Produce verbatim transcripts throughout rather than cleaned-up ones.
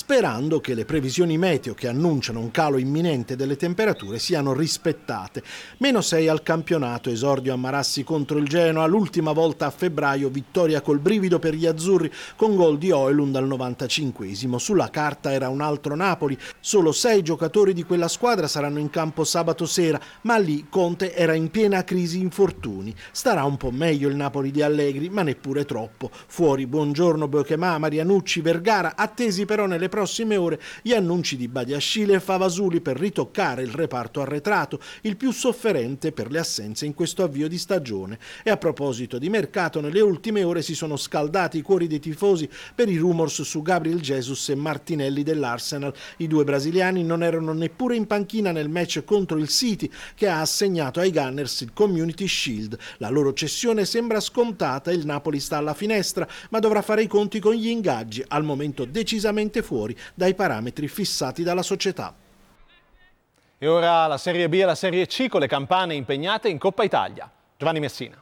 sperando che le previsioni meteo che annunciano un calo imminente delle temperature siano rispettate. Meno sei al campionato, esordio a Marassi contro il Genoa, l'ultima volta a febbraio vittoria col brivido per gli azzurri con gol di Højlund al novantacinquesimo. Sulla carta era un altro Napoli, solo sei giocatori di quella squadra saranno in campo sabato sera, ma lì Conte era in piena crisi infortuni. Starà un po' meglio il Napoli di Allegri, ma neppure troppo. Fuori Buongiorno, Beuchema, Marianucci, Vergara, attesi però nelle prossime ore gli annunci di Badiashile e Favasuli per ritoccare il reparto arretrato, il più sofferente per le assenze in questo avvio di stagione. E a proposito di mercato, nelle ultime ore si sono scaldati i cuori dei tifosi per i rumors su Gabriel Jesus e Martinelli dell'Arsenal. I due brasiliani non erano neppure in panchina nel match contro il City che ha assegnato ai Gunners il Community Shield. La loro cessione sembra scontata, il Napoli sta alla finestra, ma dovrà fare i conti con gli ingaggi, al momento decisamente fuori dai parametri fissati dalla società. E ora la Serie B e la Serie C con le campane impegnate in Coppa Italia. Giovanni Messina.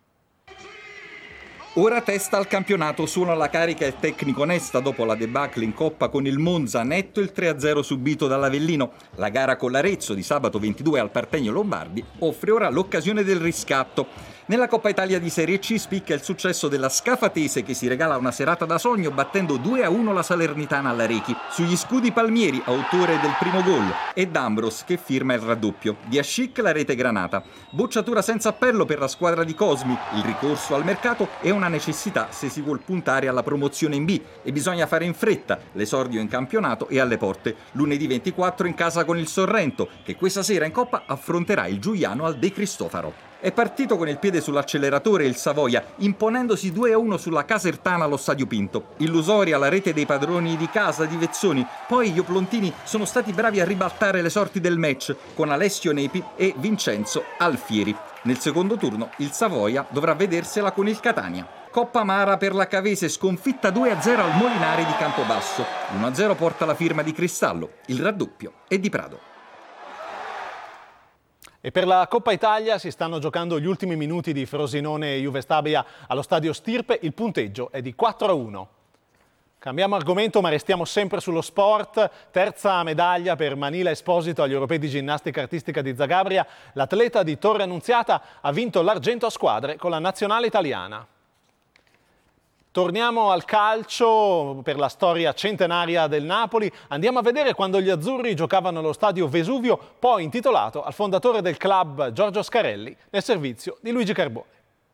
Ora testa al campionato, suona la carica il tecnico Nesta dopo la debacle in Coppa con il Monza, netto il tre a zero subito dall'Avellino. La gara con l'Arezzo di sabato ventidue al Partenio Lombardi offre ora l'occasione del riscatto. Nella Coppa Italia di Serie C spicca il successo della Scafatese che si regala una serata da sogno battendo due a uno la Salernitana all'Arechi. Sugli scudi Palmieri, autore del primo gol, e D'Ambros che firma il raddoppio. Di Ascic la rete granata. Bocciatura senza appello per la squadra di Cosmi. Il ricorso al mercato è una necessità se si vuol puntare alla promozione in B e bisogna fare in fretta. L'esordio in campionato è alle porte. Lunedì ventiquattro in casa con il Sorrento che questa sera in Coppa affronterà il Giuliano al De Cristofaro. È partito con il piede sull'acceleratore il Savoia, imponendosi due a uno sulla Casertana allo Stadio Pinto. Illusoria la rete dei padroni di casa di Vezzoni, poi gli Oplontini sono stati bravi a ribaltare le sorti del match con Alessio Nepi e Vincenzo Alfieri. Nel secondo turno il Savoia dovrà vedersela con il Catania. Coppa amara per la Cavese, sconfitta due a zero al Molinari di Campobasso. uno a zero porta la firma di Cristallo, il raddoppio è di Prado. E per la Coppa Italia si stanno giocando gli ultimi minuti di Frosinone e Juve Stabia allo stadio Stirpe. Il punteggio è di quattro a uno. Cambiamo argomento ma restiamo sempre sullo sport. Terza medaglia per Manila Esposito agli Europei di ginnastica artistica di Zagabria. L'atleta di Torre Annunziata ha vinto l'argento a squadre con la nazionale italiana. Torniamo al calcio per la storia centenaria del Napoli. Andiamo a vedere quando gli azzurri giocavano allo stadio Vesuvio, poi intitolato al fondatore del club Giorgio Scarelli, nel servizio di Luigi Carbone.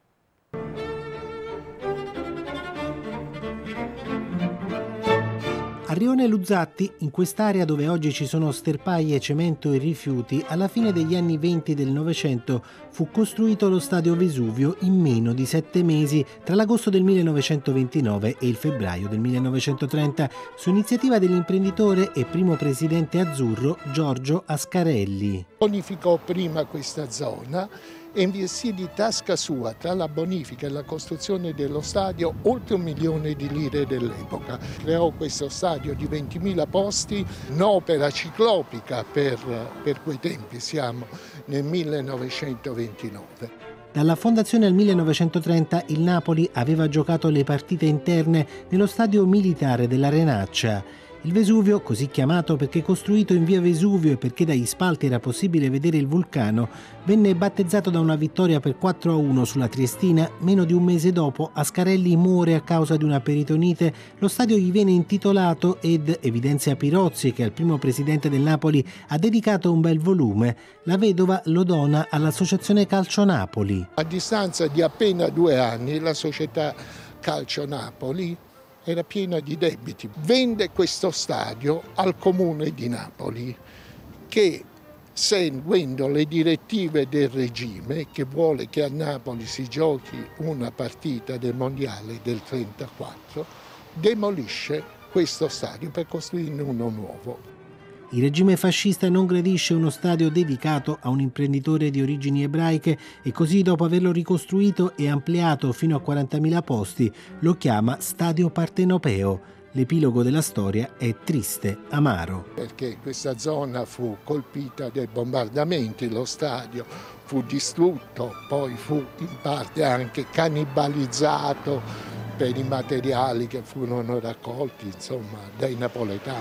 A Rione Luzzatti, in quest'area dove oggi ci sono sterpaglie, cemento e rifiuti, alla fine degli anni venti del Novecento fu costruito lo stadio Vesuvio in meno di sette mesi, tra l'agosto del millenovecentoventinove e il febbraio del millenovecentotrenta, su iniziativa dell'imprenditore e primo presidente azzurro Giorgio Ascarelli. Bonificò prima questa zona e investì di tasca sua tra la bonifica e la costruzione dello stadio oltre un milione di lire dell'epoca. Creò questo stadio di ventimila posti, un'opera ciclopica per, per quei tempi, siamo nel millenovecentoventinove. Dalla fondazione al millenovecentotrenta il Napoli aveva giocato le partite interne nello stadio militare della Renaccia. Il Vesuvio, così chiamato perché costruito in via Vesuvio e perché dagli spalti era possibile vedere il vulcano, venne battezzato da una vittoria per quattro a uno sulla Triestina. Meno di un mese dopo Ascarelli muore a causa di una peritonite, lo stadio gli viene intitolato ed, evidenzia Pirozzi, che al primo presidente del Napoli ha dedicato un bel volume, la vedova lo dona all'Associazione Calcio Napoli. A distanza di appena due anni la società Calcio Napoli era piena di debiti. Vende questo stadio al Comune di Napoli che, seguendo le direttive del regime che vuole che a Napoli si giochi una partita del Mondiale del trentaquattro, demolisce questo stadio per costruirne uno nuovo. Il regime fascista non gradisce uno stadio dedicato a un imprenditore di origini ebraiche e così, dopo averlo ricostruito e ampliato fino a quarantamila posti, lo chiama Stadio Partenopeo. L'epilogo della storia è triste, amaro. Perché questa zona fu colpita dai bombardamenti, lo stadio fu distrutto, poi fu in parte anche cannibalizzato per i materiali che furono raccolti, insomma, dai napoletani.